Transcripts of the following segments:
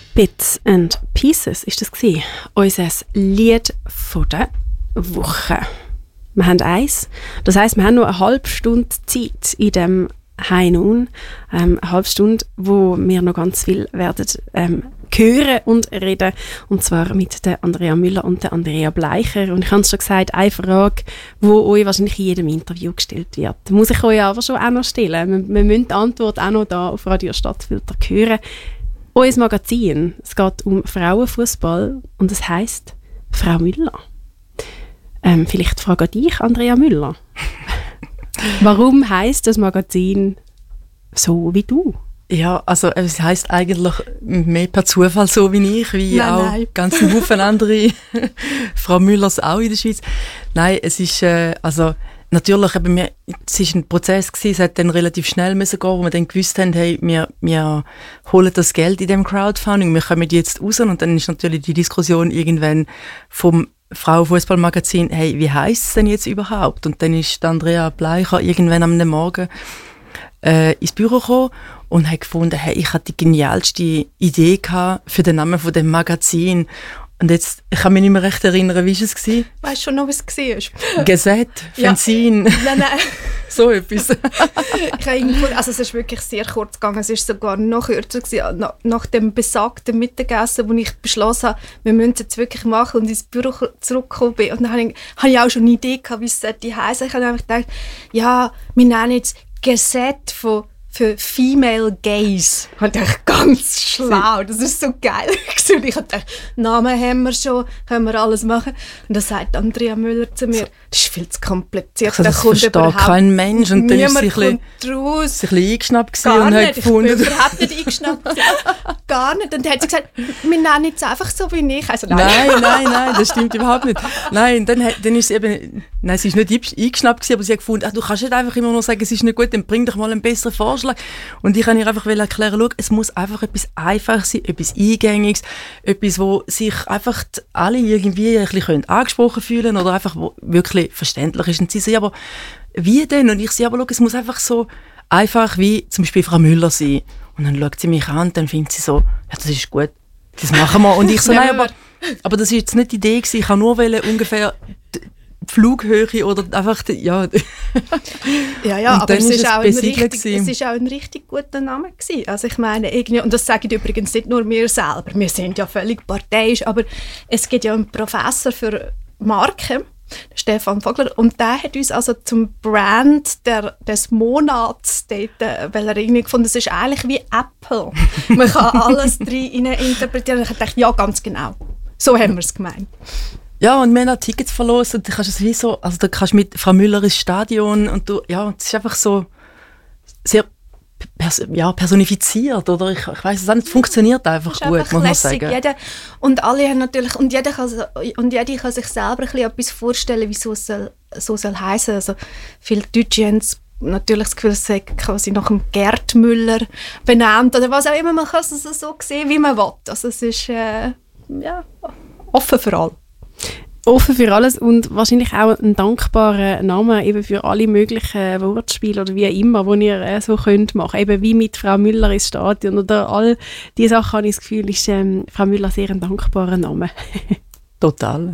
Bits and Pieces ist das gewesen. Unser Lied von der Woche. Wir haben eins. Das heisst, wir haben nur eine halbe Stunde Zeit in dem High Noon. Eine halbe Stunde, wo wir noch ganz viel werden hören und reden. Und zwar mit der Andrea Müller und der Andrea Bleicher. Und ich habe es schon gesagt, eine Frage, die euch wahrscheinlich in jedem Interview gestellt wird. Muss ich euch aber schon auch noch stellen. Wir müssen die Antwort auch noch da auf Radio Stadtfilter hören. Unser Magazin, es geht um Frauenfußball und es heisst Frau Müller. Vielleicht frage ich dich, Andrea Müller. Warum heisst das Magazin so wie du? Ja, also es heisst eigentlich mehr per Zufall so wie ich, wie nein. Ganz ein Haufen andere Frau Müllers auch in der Schweiz. Nein, es ist, also natürlich, es war ein Prozess gewesen, es hat dann relativ schnell müssen gehen, wo wir dann gewusst haben, hey, wir holen das Geld in dem Crowdfunding, wir kommen jetzt raus und dann ist natürlich die Diskussion irgendwann vom Frauenfußballmagazin, hey, wie heisst es denn jetzt überhaupt? Und dann ist Andrea Bleicher irgendwann am Morgen ins Büro gekommen und hat gefunden, hey, ich hatte die genialste Idee gehabt für den Namen von dem Magazin. Und jetzt, ich kann mich nicht mehr recht erinnern, wie war es? Weißt du schon noch, was es war? Gazette, Fernsehen. Ja. Nein. So etwas. Also es ist wirklich sehr kurz gegangen. Es war sogar noch kürzer gewesen, nach dem besagten Mittagessen, wo ich beschlossen habe, wir müssen es jetzt wirklich machen und ins Büro zurückgekommen bin. Und dann habe ich auch schon eine Idee gehabt, wie es heissen sollte. Ich habe einfach gedacht, ja, wir nennen jetzt Gazette für Female Gays. Ich dachte, ganz schlau, das ist so geil. Und ich dachte, Namen haben wir schon, können wir alles machen. Und dann sagt Andrea Müller zu mir, das ist viel zu kompliziert. Also, das versteht kein Mensch. Und dann ist sie ein bisschen eingeschnappt und hat gefunden. Ich bin überhaupt nicht eingeschnappt. Gar nicht. Und dann hat sie gesagt, wir nennen es einfach so wie ich. Also, nein, das stimmt überhaupt nicht. Nein, dann ist sie eben, nein, sie ist nicht eingeschnappt gewesen, aber sie hat gefunden, du kannst nicht einfach immer nur sagen, es ist nicht gut, dann bring doch mal einen besseren Vorschlag. Und ich kann ihr einfach erklären, schau, es muss einfach etwas Einfaches sein, etwas Eingängiges, etwas, wo sich einfach alle irgendwie ein bisschen angesprochen fühlen oder einfach wo wirklich verständlich ist. Und sie sagen, aber wie denn? Und ich sage, aber schau, es muss einfach so einfach wie zum Beispiel Frau Müller sein. Und dann schaut sie mich an und dann findet sie so, ja, das ist gut, das machen wir. Und ich so, nein, aber das war jetzt nicht die Idee gewesen. Ich wollte nur ungefähr die Flughöhe oder einfach, ja. Ja, aber es ist auch ein richtig guter Name gewesen. Also ich meine, irgendwie, und das sagen übrigens nicht nur wir selber, wir sind ja völlig parteiisch, aber es gibt ja einen Professor für Marken, Stefan Vogler, und der hat uns also zum Brand des Monats dort, weil er irgendwie gefunden, es ist eigentlich wie Apple. Man kann alles drin interpretieren. Ich dachte, ja, ganz genau. So haben wir es gemeint. Ja, und wir haben auch Tickets verlost und du kannst es wie so, also da kannst du mit Frau Müller ins Stadion und du, ja, es ist einfach so sehr personifiziert, oder ich weiss es auch nicht, es funktioniert einfach gut, muss man sagen. Und alle haben natürlich, und jeder kann sich selber etwas vorstellen, wie so soll heissen. Also viele Deutsche haben natürlich das Gefühl, es sei quasi nach dem Gerd Müller benannt oder was auch immer, man kann es so sehen, wie man will. Also es ist offen für alle. Offen für alles und wahrscheinlich auch ein dankbarer Name eben für alle möglichen Wortspiele oder wie immer, die ihr so könnt machen. Eben wie mit Frau Müller ins Stadion oder all diese Sachen, habe ich das Gefühl, ist Frau Müller sehr ein dankbarer Name. Total.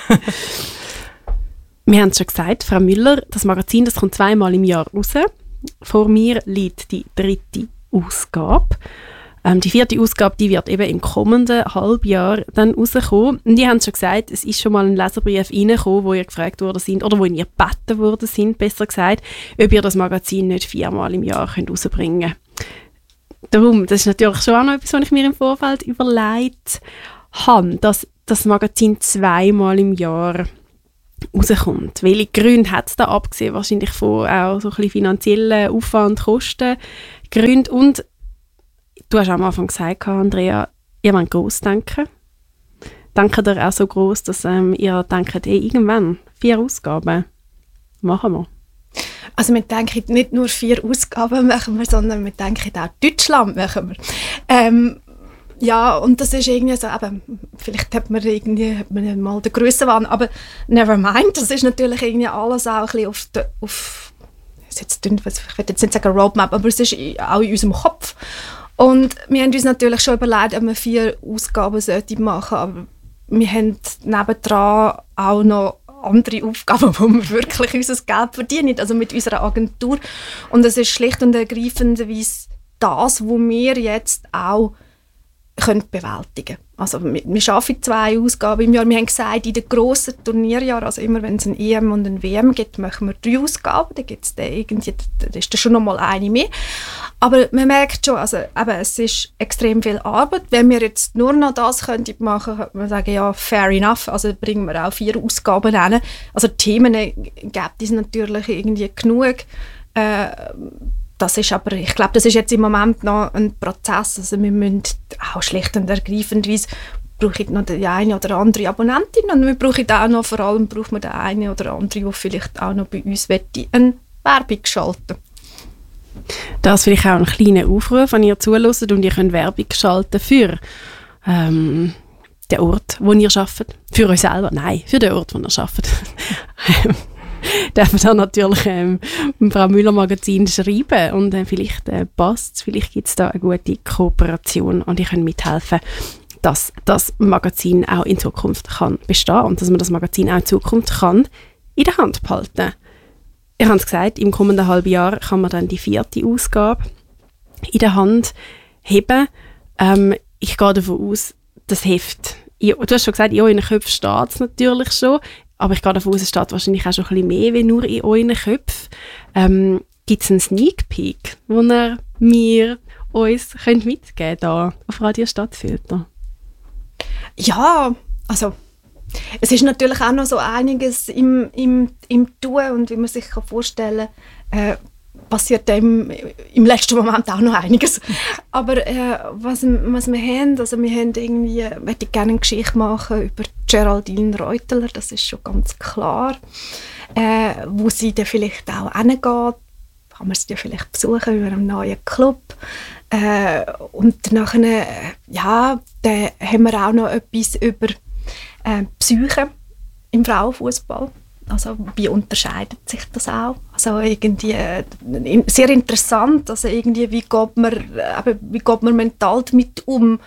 Wir haben es schon gesagt, Frau Müller, das Magazin, das kommt 2-mal im Jahr raus. Vor mir liegt die 3. Ausgabe. Die 4. Ausgabe, die wird eben im kommenden Halbjahr dann rauskommen. Und die haben schon gesagt, es ist schon mal ein Leserbrief reingekommen, wo ihr gefragt worden sind, oder wo ihr gebeten worden sind, besser gesagt, ob ihr das Magazin nicht 4-mal im Jahr rausbringen könnt. Darum, das ist natürlich schon auch noch etwas, was ich mir im Vorfeld überlegt habe, dass das Magazin 2-mal im Jahr rauskommt. Welche Gründe hat es da abgesehen? Wahrscheinlich von auch so ein bisschen finanziellen Aufwand, Kosten, Gründe und du hast am Anfang gesagt, Andrea, ihr wollt gross denken. Denkt ihr auch so gross, dass ihr denkt, irgendwann 4 Ausgaben machen wir? Also wir denken nicht nur 4 Ausgaben machen wir, sondern wir denken auch Deutschland machen wir. Ja, und das ist irgendwie so, eben, vielleicht hat man mal den Grössenwahn, aber never mind, das ist natürlich irgendwie alles auch ein bisschen auf ich will jetzt nicht sagen Roadmap, aber es ist auch in unserem Kopf. Und wir haben uns natürlich schon überlegt, ob wir 4 Ausgaben machen sollten, aber wir haben nebendran auch noch andere Aufgaben, wo wir wirklich unser Geld verdienen, also mit unserer Agentur. Und es ist schlicht und ergreifend das, was wir jetzt auch bewältigen können. Also wir arbeiten 2 Ausgaben im Jahr. Wir haben gesagt, in den grossen Turnierjahren, also immer wenn es ein EM und ein WM gibt, machen wir 3 Ausgaben. Dann gibt es da ist schon noch mal eine mehr. Aber man merkt schon, also, es ist extrem viel Arbeit. Wenn wir jetzt nur noch das machen könnten, könnte man sagen, ja, fair enough. Also bringen wir auch 4 Ausgaben rein. Also Themen gibt es natürlich irgendwie genug. Das ist aber, ich glaube, das ist jetzt im Moment noch ein Prozess. Also wir müssen auch schlicht und ergreifendweise brauche ich noch die eine oder andere Abonnentin und wir brauchen auch noch, vor allem braucht man den eine oder andere, der vielleicht auch noch bei uns eine Werbung schalten. Das ist vielleicht auch ein kleiner Aufruf, wenn ihr zuhört und ihr könnt Werbung schalten für den Ort, wo ihr arbeitet. Für euch selber? Nein, für den Ort, wo ihr arbeitet. Dürfen dann natürlich im Frau Müller Magazin schreiben und vielleicht passt es, vielleicht gibt es da eine gute Kooperation und ich kann mithelfen, dass das Magazin auch in Zukunft kann bestehen und dass man das Magazin auch in Zukunft kann in der Hand behalten. Ich habe es gesagt, im kommenden halben Jahr kann man dann die 4. Ausgabe in der Hand heben. Ich gehe davon aus, das Heft, du hast schon gesagt, in euren Köpfen steht es natürlich schon, aber ich gehe davon aus, es steht wahrscheinlich auch schon ein bisschen mehr wie nur in euren Köpfen. Gibt es einen Sneak Peek, den ihr uns mitgeben könnt, hier auf Radio Stadtfilter? Ja, also es ist natürlich auch noch so einiges im Tun und wie man sich vorstellen kann, passiert im letzten Moment auch noch einiges. Aber was wir haben, also wir haben irgendwie, möchte ich gerne eine Geschichte machen über Geraldine Reuteler, das ist schon ganz klar. Wo sie dann vielleicht auch hingeht, kann man sie vielleicht besuchen über einen neuen Club. Und nachher, dann haben wir auch noch etwas über Psyche im Frauenfußball. Also wie unterscheidet sich das auch? Also irgendwie sehr interessant, also irgendwie wie geht man mental damit um?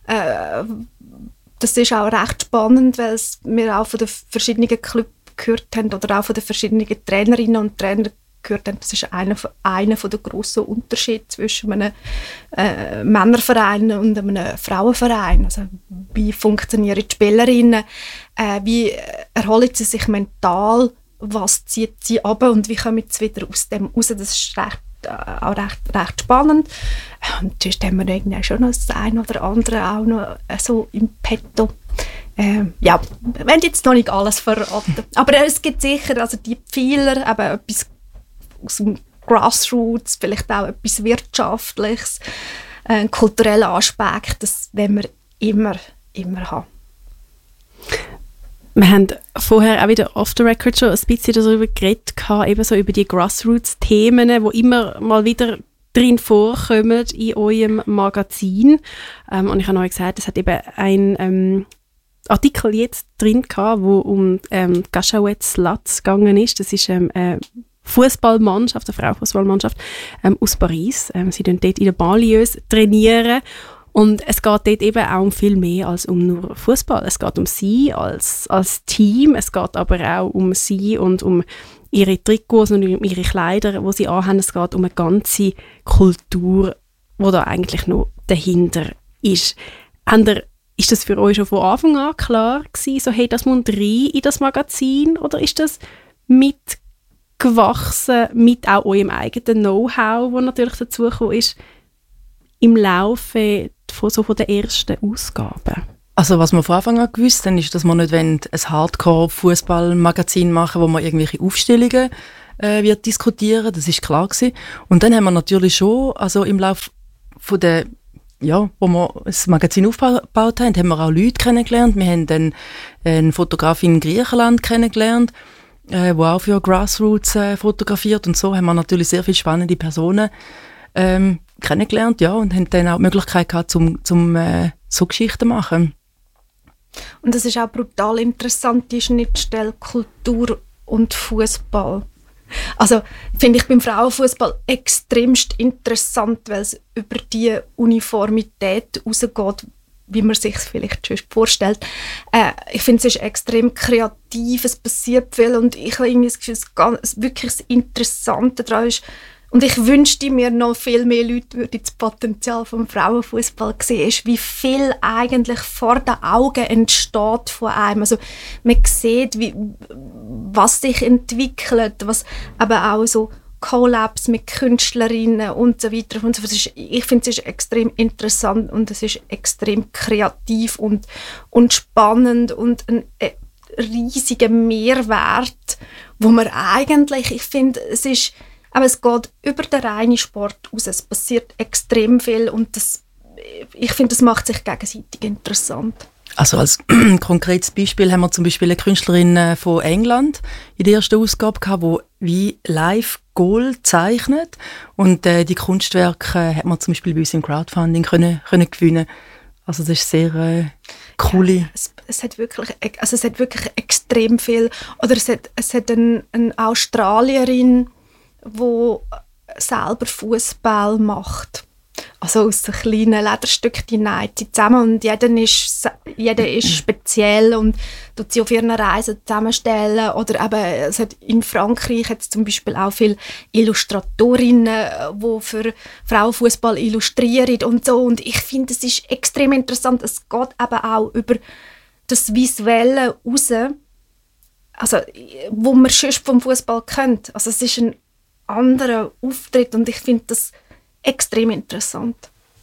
Das ist auch recht spannend, weil wir auch von den verschiedenen Clubs gehört haben oder auch von den verschiedenen Trainerinnen und Trainern gehört haben. Das ist einer der grossen Unterschiede zwischen einem Männerverein und einem Frauenverein. Also wie funktionieren die Spielerinnen? Wie erholen sie sich mental? Was zieht sie ab und wie kommen sie wieder aus dem raus? Das ist recht spannend. Und sonst haben wir irgendwie schon noch das eine oder andere auch noch so im Petto. Wir wollen jetzt noch nicht alles verraten. Aber es gibt sicher also die Pfeiler, eben etwas aus dem Grassroots, vielleicht auch etwas Wirtschaftliches, einen kulturellen Aspekt, das wollen wir immer haben. Wir haben vorher auch wieder off the record schon ein bisschen darüber geredet, eben so über die Grassroots-Themen, die immer mal wieder drin vorkommen in eurem Magazin. Und ich habe euch gesagt, es hat eben ein Artikel jetzt drin gehabt, wo um Gachauet Sluts gegangen ist. Das ist eine Fußballmannschaft, eine Frauenfußballmannschaft aus Paris. Sie trainieren dort in der Banlieues trainieren. Und es geht dort eben auch um viel mehr als um nur Fußball. Es geht um sie als Team, es geht aber auch um sie und um ihre Trikots und um ihre Kleider, die sie anhaben. Es geht um eine ganze Kultur, die da eigentlich noch dahinter ist. Ist das für euch schon von Anfang an klar gewesen, so hey, das muss rein in das Magazin, oder ist das mitgewachsen mit auch eurem eigenen Know-how, das natürlich dazugekommen ist, im Laufe von der ersten Ausgaben? Also was wir von Anfang an gewusst haben, ist, dass wir nicht ein Hardcore-Fußball-Magazin machen, wo man irgendwelche Aufstellungen wird diskutieren. Das ist klar gewesen. Und dann haben wir natürlich schon, also im Laufe von der, wo wir das Magazin aufgebaut haben, haben wir auch Leute kennengelernt. Wir haben dann eine Fotografin in Griechenland kennengelernt, die auch für Grassroots fotografiert. Und so haben wir natürlich sehr viele spannende Personen kennengelernt, und haben dann auch die Möglichkeit gehabt, zum so Geschichten machen. Und das ist auch brutal interessant, die Schnittstelle Kultur und Fußball. Also finde ich beim Frauenfußball extremst interessant, weil es über die Uniformität rausgeht, wie man sich es vielleicht schon vorstellt. Ich finde, es ist extrem kreativ, es passiert viel und ich habe irgendwie das Gefühl, wirklich das Interessante daran ist, und ich wünschte mir noch viel mehr Leute würden das Potenzial vom Frauenfußball sehen, ist, wie viel eigentlich vor den Augen entsteht von einem. Also man sieht, was sich entwickelt, was aber auch so Collabs mit Künstlerinnen und so weiter. Und so. Ich finde, es ist extrem interessant und es ist extrem kreativ und spannend und ein riesiger Mehrwert, wo man eigentlich, ich finde, aber es geht über den reinen Sport aus. Es passiert extrem viel und ich finde, das macht sich gegenseitig interessant. Also als konkretes Beispiel haben wir zum Beispiel eine Künstlerin von England in der ersten Ausgabe gehabt, die wie live Goal zeichnet und die Kunstwerke hat man zum Beispiel bei uns im Crowdfunding können gewinnen. Also das ist sehr cool. Ja, es hat wirklich extrem viel. Oder es hat eine Australierin, die selber Fußball macht. Also aus so kleinen Lederstückchen näht sie zusammen und jeder ist speziell und tut sie auf ihren Reisen zusammenstellen. Oder eben, in Frankreich hat es zum Beispiel auch viele Illustratorinnen, die für Frauenfußball illustrieren und so. Und ich finde, es ist extrem interessant. Es geht eben auch über das Visuelle raus, also, wo man sonst vom Fußball kennt. Also es ist ein anderer Auftritt und ich finde das extrem interessant.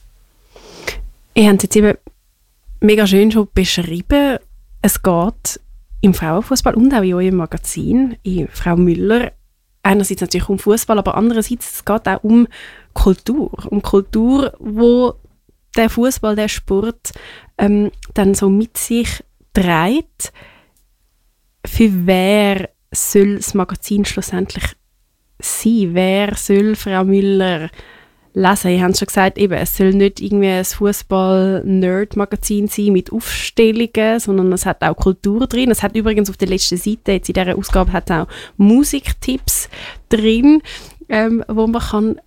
Ihr habt es jetzt eben mega schön schon beschrieben. Es geht im Frauenfußball und auch in eurem Magazin, in Frau Müller, einerseits natürlich um Fußball, aber andererseits es geht auch um Kultur. Um Kultur, wo der Fußball, der Sport dann so mit sich trägt. Für wer soll das Magazin schlussendlich sein? Wer soll Frau Müller lesen? Ihr habt schon gesagt, eben, es soll nicht irgendwie ein Fußball-Nerd-Magazin sein mit Aufstellungen, sondern es hat auch Kultur drin. Es hat übrigens auf der letzten Seite, jetzt in dieser Ausgabe, hat es auch Musiktipps drin, wo man kann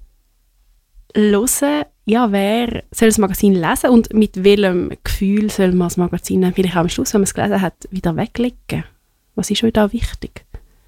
hören, ja, wer soll das Magazin lesen und mit welchem Gefühl soll man das Magazin dann vielleicht auch am Schluss, wenn man es gelesen hat, wieder weglegen? Was ist euch da wichtig?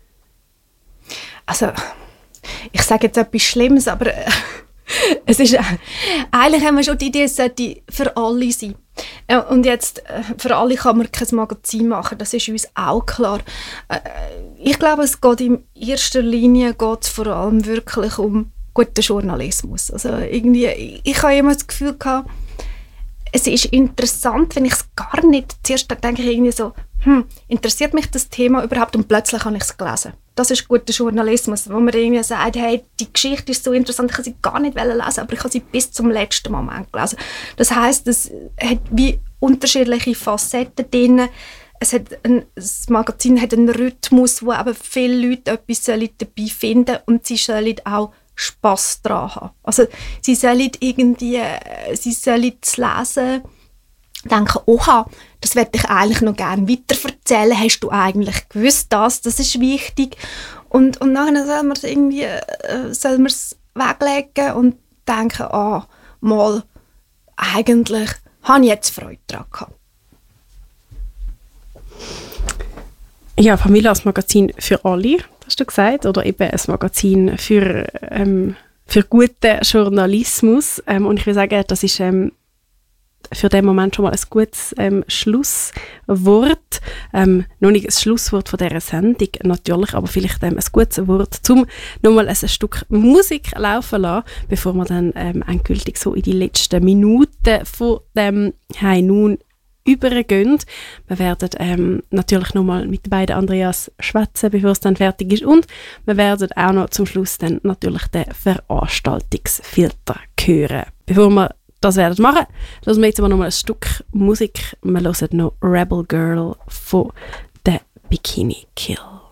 Also, ich sage jetzt etwas Schlimmes, aber es ist, eigentlich haben wir schon die Idee, es sollte für alle sein. Und jetzt, für alle kann man kein Magazin machen, das ist uns auch klar. Ich glaube, es geht in erster Linie vor allem wirklich um guten Journalismus. Also irgendwie, ich habe immer das Gefühl gehabt, es ist interessant, wenn ich es gar nicht, zuerst denke ich irgendwie so, interessiert mich das Thema überhaupt? Und plötzlich habe ich es gelesen. Das ist guter Journalismus, wo man irgendwie sagt, hey, die Geschichte ist so interessant, ich kann sie gar nicht lesen, aber ich habe sie bis zum letzten Moment gelesen. Das heisst, es hat wie unterschiedliche Facetten drin. Das Magazin hat einen Rhythmus, wo aber viele Leute etwas dabei finden sollen und sie sollen auch Spass daran haben. Also sie sollen es lesen, denken, oha, das möchte ich eigentlich noch gerne weiterverzählen. Hast du eigentlich gewusst, das ist wichtig? Und nachher soll man es weglegen und denken, mal, eigentlich habe ich jetzt Freude daran gehabt. Ja, Familie als Magazin für alle, hast du gesagt, oder eben ein Magazin für guten Journalismus. Und ich will sagen, das ist für den Moment schon mal ein gutes Schlusswort. Noch nicht ein Schlusswort von dieser Sendung, natürlich, aber vielleicht ein gutes Wort, um nochmal ein Stück Musik laufen zu lassen, bevor wir dann endgültig so in die letzten Minuten von dem «Hey nun» übergehen. Wir werden natürlich nochmal mit den beiden Andreas schwätzen, bevor es dann fertig ist. Und wir werden auch noch zum Schluss dann natürlich den Veranstaltungsfilter hören. Bevor wir das werden machen, hören wir jetzt aber nochmal ein Stück Musik. Wir hören noch Rebel Girl von The Bikini Kill.